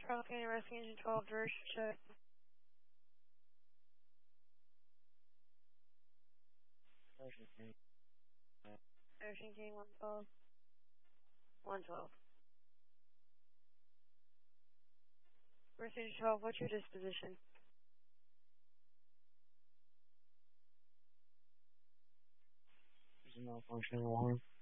Charles County Rescue Engine 12, direction check. Ocean King 112. 112. Rescue Engine 12, what's your disposition? There's a malfunction alarm.